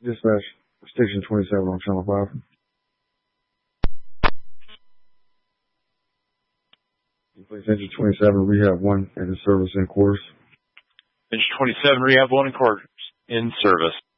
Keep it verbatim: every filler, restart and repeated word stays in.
Dispatch, station twenty-seven on channel five. Please engine twenty-seven, rehab one, and in service in quarters. Engine twenty-seven, rehab one in quarters in service.